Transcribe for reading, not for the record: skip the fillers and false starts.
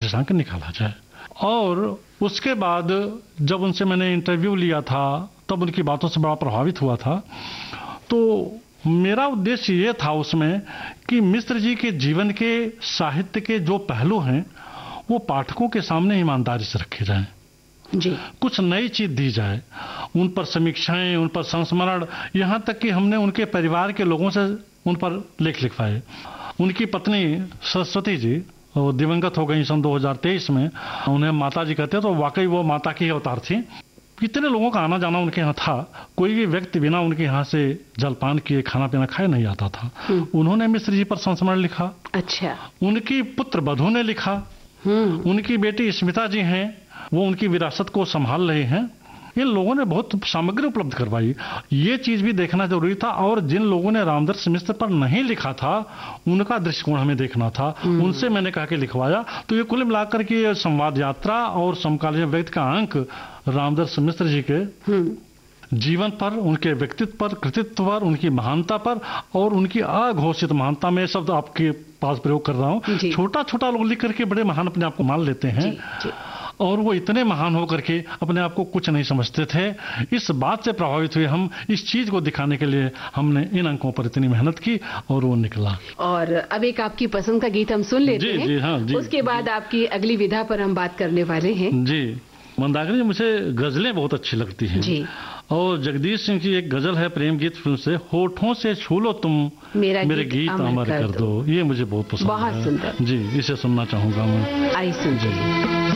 पाठ्यांक निकाला जाए। और उसके बाद जब उनसे मैंने इंटरव्यू लिया था तब उनकी बातों से बड़ा प्रभावित हुआ था। तो मेरा उद्देश्य ये था उसमें कि मिश्र जी के जीवन के, साहित्य के जो पहलू हैं वो पाठकों के सामने ईमानदारी से रखे जाएं जी। कुछ नई चीज दी जाए, उन पर समीक्षाएं, उन पर संस्मरण, यहाँ तक कि हमने उनके परिवार के लोगों से उन पर लेख लिखवाए। उनकी पत्नी सरस्वती जी वो दिवंगत हो गई सन 2023 में। उन्हें माता जी कहते हैं, तो वाकई वो माता की अवतार थी। कितने लोगों का आना जाना उनके यहाँ था, कोई भी व्यक्ति बिना उनके यहाँ से जलपान किए, खाना पीना खाए नहीं आता था। उन्होंने मिश्र जी पर संस्मरण लिखा। अच्छा। उनकी पुत्र बधू ने लिखा। उनकी बेटी स्मिता जी हैं, वो उनकी विरासत को संभाल रहे हैं। इन लोगों ने बहुत सामग्री उपलब्ध करवाई। ये चीज भी देखना जरूरी था। और जिन लोगों ने रामदर्श मिश्र पर नहीं लिखा था उनका दृष्टिकोण हमें देखना था, उनसे मैंने कहा कि लिखवाया। तो ये कुल मिलाकर के संवाद यात्रा और समकालीन व्यक्ति का अंक रामदर्श मिश्र जी के जीवन पर, उनके व्यक्तित्व पर, कृतित्व पर, उनकी महानता पर और उनकी अघोषित महानता में शब्द आपके पास प्रयोग कर रहा हूँ। छोटा छोटा लोग लिख करके बड़े महान अपने आप को मान लेते हैं। और वो इतने महान होकर के अपने आप को कुछ नहीं समझते थे। इस बात से प्रभावित हुए हम, इस चीज को दिखाने के लिए हमने इन अंकों पर इतनी मेहनत की और वो निकला। और अब एक आपकी पसंद का गीत हम सुन लेते हैं। जी हाँ जी। उसके बाद आपकी अगली विधा पर हम बात करने वाले हैं। जी, मंदाकिनी जी, मुझे गजलें बहुत अच्छी लगती हैं जी। और जगदीश सिंह की एक गजल है प्रेम गीत फिल्म से, होठों से छू लो तुम मेरे गीत अमर कर दो। ये मुझे बहुत पसंद है। बहुत सुंदर। जी, इसे सुनना चाहूंगा मैं। आई सुन।